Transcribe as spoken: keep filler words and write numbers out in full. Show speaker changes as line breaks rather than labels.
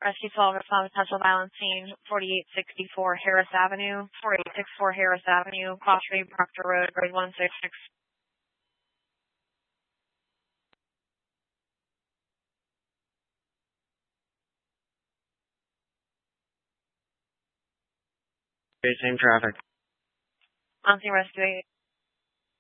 Rescue twelve, respond to potential violence scene, forty-eight sixty-four Harris Avenue, forty-eight sixty-four Harris Avenue, Quashby, Proctor Road, grade one six six.
Okay, same traffic.
On scene rescue eight.